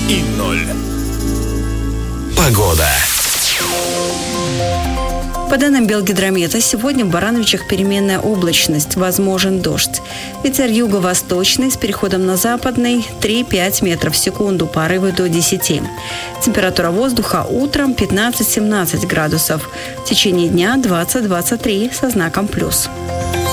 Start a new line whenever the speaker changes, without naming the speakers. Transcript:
и 0. Погода.
По данным Белгидромета, сегодня в Барановичах переменная облачность, возможен дождь. Ветер юго-восточный с переходом на западный 3-5 метров в секунду, порывы до 10. Температура воздуха утром 15-17 градусов. В течение дня 20-23 со знаком плюс.